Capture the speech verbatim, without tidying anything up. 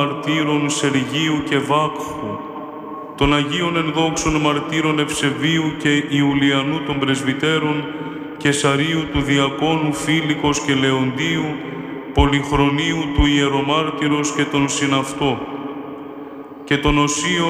μαρτύρων Σεργίου και Βάκχου, των Αγίων ενδόξων μαρτύρων Ευσεβίου και Ιουλιανού των πρεσβυτέρων και Σαρίου του Διακόνου Φίλικος και Λεοντίου, Πολυχρονίου του Ιερομάρτυρος και τον συναυτό, και των Οσίων